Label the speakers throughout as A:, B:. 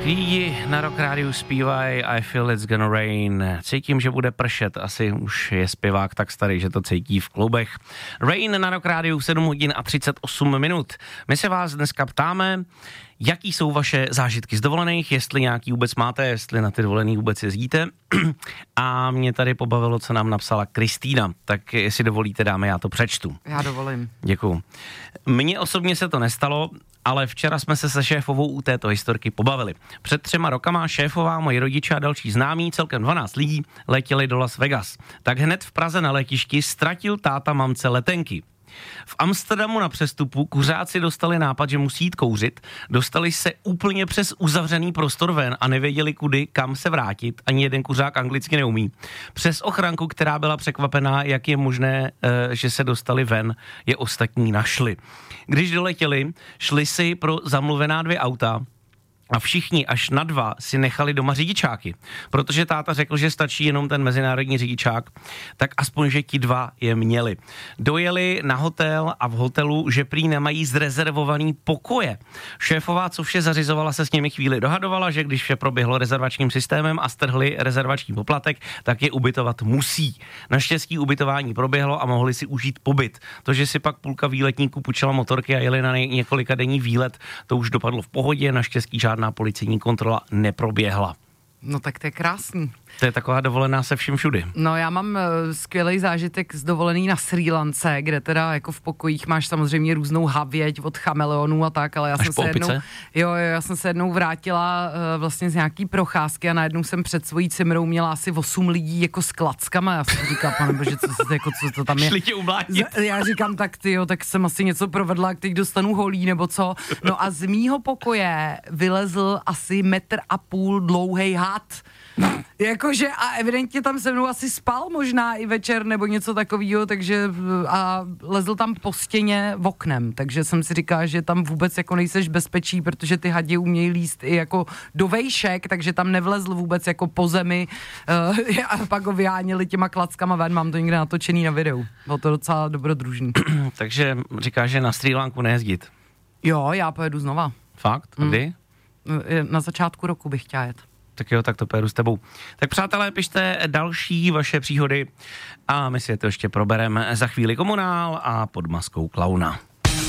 A: Lidi na Rock Rádiu zpívají I feel it's gonna rain. Cítím, že bude pršet. Asi už je zpěvák tak starý, že to cítí v kloubech. Rain na Rock Rádiu 7 hodin a 38 minut. My se vás dneska ptáme, jaký jsou vaše zážitky z dovolených, jestli nějaký vůbec máte, jestli na ty dovolený vůbec jezdíte. A mě tady pobavilo, co nám napsala Kristýna. Tak jestli dovolíte, dáme, já to přečtu.
B: Já dovolím.
A: Děkuju. Mně osobně se to nestalo, ale včera jsme se šéfovou u této historky pobavili. Před 3 rokama šéfová, moji rodiče a další známí, celkem 12 lidí, letěli do Las Vegas. Tak hned v Praze na letišti ztratil táta mamce letenky. V Amsterdamu na přestupu kuřáci dostali nápad, že musí jít kouřit, dostali se úplně přes uzavřený prostor ven a nevěděli kudy, kam se vrátit, ani jeden kuřák anglicky neumí. Přes ochranku, která byla překvapená, jak je možné, že se dostali ven, je ostatní našli. Když doletěli, šli si pro zamluvená 2 auta, a všichni až na 2 si nechali doma řidičáky, protože táta řekl, že stačí jenom ten mezinárodní řidičák, tak aspoň, že ti 2 je měli. Dojeli na hotel a v hotelu, že prý nemají zrezervovaný pokoje. Šéfová, co vše zařizovala, se s nimi chvíli dohadovala, že když vše proběhlo rezervačním systémem a strhli rezervační poplatek, tak je ubytovat musí. Naštěstí ubytování proběhlo a mohli si užít pobyt. To, že si pak půlka výletníků půjčila motorky a jeli na několika denní výlet, to už dopadlo v pohodě, naštěstí žádná policejní kontrola neproběhla.
B: No tak to je krásný.
A: To je taková dovolená se vším všudy.
B: No já mám skvělý zážitek z dovolený na Srí Lance, kde teda jako v pokojích máš samozřejmě různou havěť od chameleonů a tak, ale já jsem se jednou vrátila vlastně z nějaký procházky a najednou jsem před svojí cimrou měla asi 8 lidí jako s klackama. Já jsem říkala, panebože, co to tam je?
A: Šli tě umlátit.
B: Já říkám, tak jsem asi něco provedla, jak teď dostanu holí nebo co. No a z mýho pokoje vylezl asi 1,5 m dlouhej had. Jakože a evidentně tam se mnou asi spal možná i večer nebo něco takového, takže a lezl tam po stěně v oknem, takže jsem si říkala, že tam vůbec jako nejseš bezpečí, protože ty hadi umějí líst i jako do vejšek, takže tam nevlezl vůbec jako po zemi a pak ho vyháněli těma klackama ven, mám to někde natočený na videu, bylo to docela dobrodružný.
A: Takže říkáš, že na Srí Lanku nejezdit?
B: Jo, já pojedu znova.
A: Fakt? A kdy?
B: Na začátku roku bych chtěla jet.
A: Tak jo, tak to pojedu s tebou. Tak přátelé, pište další vaše příhody a my si to ještě probereme za chvíli Komunál a Pod maskou klauna.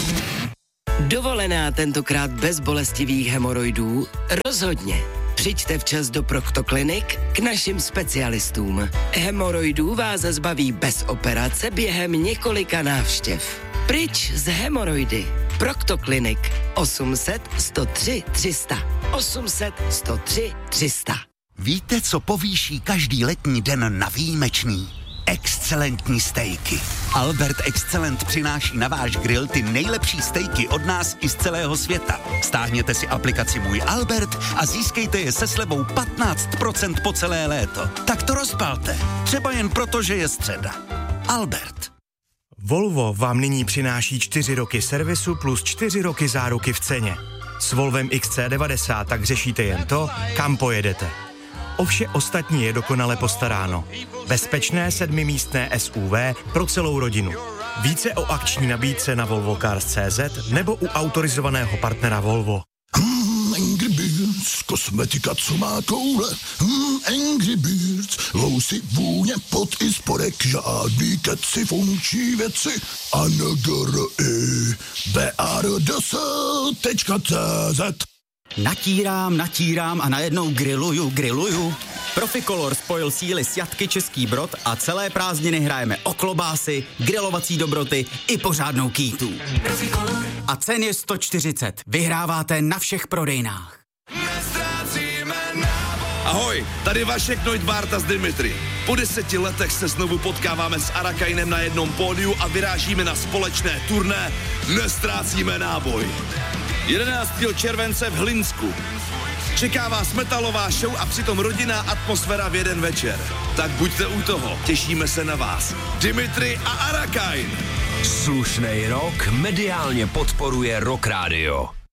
C: Dovolená tentokrát bez bolestivých hemoroidů? Rozhodně. Přijďte včas do Proktoklinik k našim specialistům. Hemoroidů vás zbaví bez operace během několika návštěv. Pryč z hemoroidy. Proktoklinik 800 103 300. 800 103 300.
D: Víte, co povýší každý letní den na výjimečný? Excelentní stejky. Albert Excellent přináší na váš grill ty nejlepší stejky od nás i z celého světa. Stáhněte si aplikaci Můj Albert a získejte je se slevou 15% po celé léto. Tak to rozpalte. Třeba jen proto, že je středa. Albert.
E: Volvo vám nyní přináší 4 roky servisu plus 4 roky záruky v ceně. S Volvem XC90 tak řešíte jen to, kam pojedete. O vše ostatní je dokonale postaráno. Bezpečné 7místné SUV pro celou rodinu. Více o akční nabídce na volvocars.cz nebo u autorizovaného partnera Volvo.
F: Angry Birds, kosmetika, co má koule. Angry Birds, lousy, vůně, pot i spodek, žádný keci, funkční věci. BARDS.cz.
G: Natírám a najednou grilluju. Proficolor spojil síly s Jatky Český Brod a celé prázdniny hrajeme o klobásy, grilovací dobroty i pořádnou kýtu. A cen je 140. Vyhráváte na všech prodejnách.
H: Ahoj, tady Vašek Neudbárta z Dimitri. Po 10 letech se znovu potkáváme s Arakainem na jednom pódiu a vyrážíme na společné turné Nestrácíme náboj. 11. července v Hlinsku. Čeká vás metalová show a přitom rodinná atmosféra v jeden večer. Tak buďte u toho, těšíme se na vás. Dimitri a Arakain.
I: Slušnej rok mediálně podporuje Rock Radio.